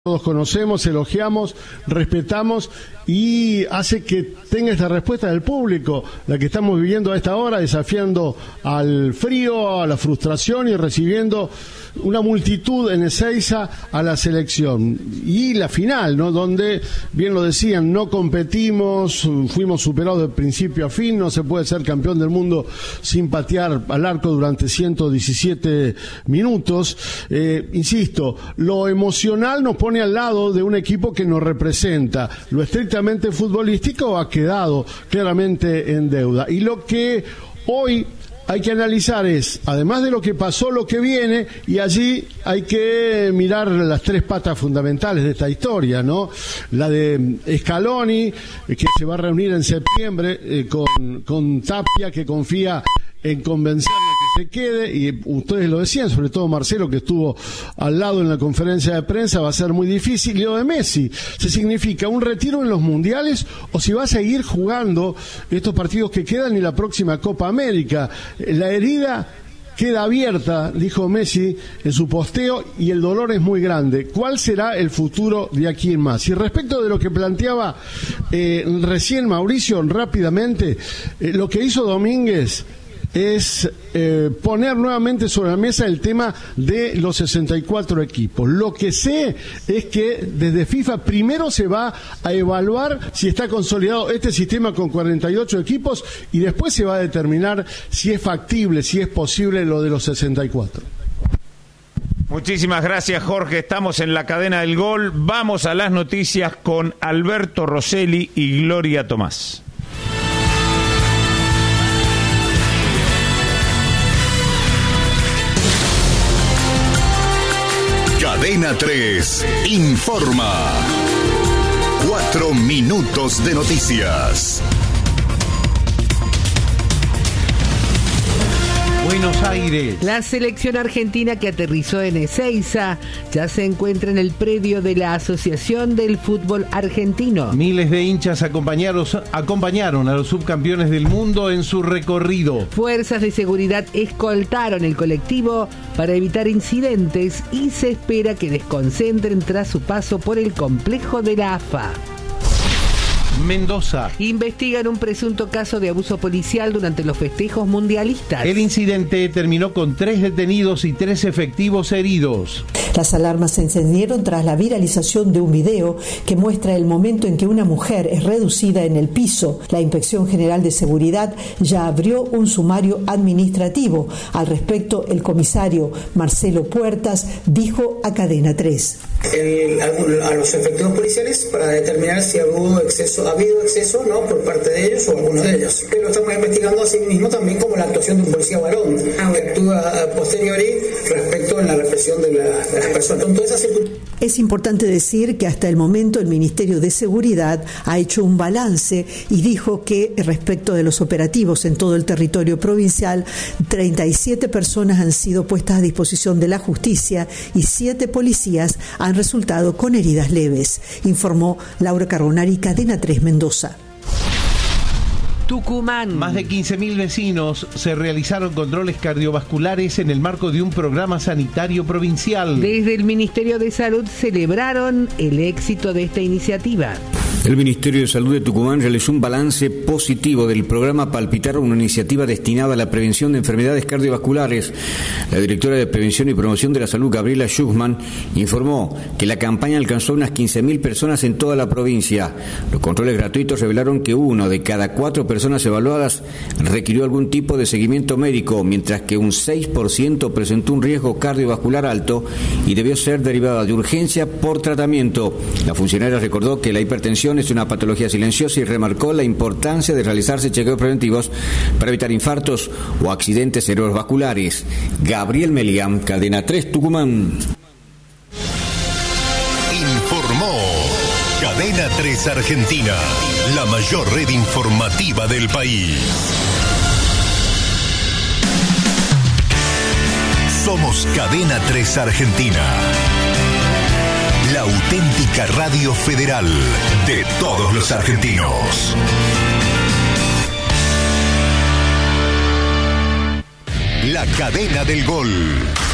todos conocemos, elogiamos, respetamos y hace que tenga esta respuesta del público, la que estamos viviendo a esta hora, desafiando al frío, a la frustración y recibiendo una multitud en Ezeiza a la selección. Y la final, ¿no? Donde, bien lo decían, no competimos, fuimos superados de principio a fin, no se puede ser campeón del mundo sin patear al arco durante 117 minutos. Insisto, lo emocional nos pone al lado de un equipo que nos representa. Lo estrictamente futbolístico ha quedado claramente en deuda. Y lo que hoy hay que analizar es, además de lo que pasó, lo que viene, y allí hay que mirar las tres patas fundamentales de esta historia, ¿no? La de Scaloni, que se va a reunir en septiembre con Tapia, que confía en convencerle que se quede, y ustedes lo decían, sobre todo Marcelo, que estuvo al lado en la conferencia de prensa, va a ser muy difícil. Y lo de Messi, ¿se significa un retiro en los mundiales o si va a seguir jugando estos partidos que quedan y la próxima Copa América? La herida queda abierta, dijo Messi en su posteo, y el dolor es muy grande. ¿Cuál será el futuro de aquí en más? Y respecto de lo que planteaba recién Mauricio, rápidamente, lo que hizo Domínguez es poner nuevamente sobre la mesa el tema de los 64 equipos. Lo que sé es que desde FIFA primero se va a evaluar si está consolidado este sistema con 48 equipos y después se va a determinar si es factible, si es posible lo de los 64. Muchísimas gracias, Jorge. Estamos en la cadena del gol. Vamos a las noticias con Alberto Rosselli y Gloria Tomás. Cadena 3 informa. 4 minutos de noticias. Buenos Aires. La selección argentina que aterrizó en Ezeiza ya se encuentra en el predio de la Asociación del Fútbol Argentino. Miles de hinchas acompañaron a los subcampeones del mundo en su recorrido. Fuerzas de seguridad escoltaron el colectivo para evitar incidentes y se espera que desconcentren tras su paso por el complejo de la AFA. Mendoza. Investigan un presunto caso de abuso policial durante los festejos mundialistas. El incidente terminó con 3 detenidos y 3 efectivos heridos. Las alarmas se encendieron tras la viralización de un video que muestra el momento en que una mujer es reducida en el piso. La Inspección General de Seguridad ya abrió un sumario administrativo. Al respecto, el comisario Marcelo Puertas dijo a Cadena 3. A los efectivos policiales para determinar si ha habido exceso, ¿no?, por parte de ellos o algunos de ellos. Pero estamos investigando así mismo también como la actuación de un policía varón que actúa a posteriori respecto a la represión de las personas. Es importante decir que hasta el momento el Ministerio de Seguridad ha hecho un balance y dijo que respecto de los operativos en todo el territorio provincial, 37 personas han sido puestas a disposición de la justicia y 7 policías han resultado con heridas leves, informó Laura Carbonari, Cadena 3 Mendoza. Tucumán. Más de 15.000 vecinos se realizaron controles cardiovasculares en el marco de un programa sanitario provincial. Desde el Ministerio de Salud celebraron el éxito de esta iniciativa. El Ministerio de Salud de Tucumán realizó un balance positivo del programa Palpitar, una iniciativa destinada a la prevención de enfermedades cardiovasculares. La directora de Prevención y Promoción de la Salud, Gabriela Schuchmann, informó que la campaña alcanzó unas 15.000 personas en toda la provincia. Los controles gratuitos revelaron que 1 de cada 4 personas evaluadas requirió algún tipo de seguimiento médico, mientras que un 6% presentó un riesgo cardiovascular alto y debió ser derivada de urgencia por tratamiento. La funcionaria recordó que la hipertensión es una patología silenciosa y remarcó la importancia de realizarse chequeos preventivos para evitar infartos o accidentes cerebrovasculares. Gabriel Meliam, Cadena 3 Tucumán. Informó Cadena 3 Argentina, la mayor red informativa del país. Somos Cadena 3 Argentina, la auténtica radio federal de todos los argentinos. La cadena del gol.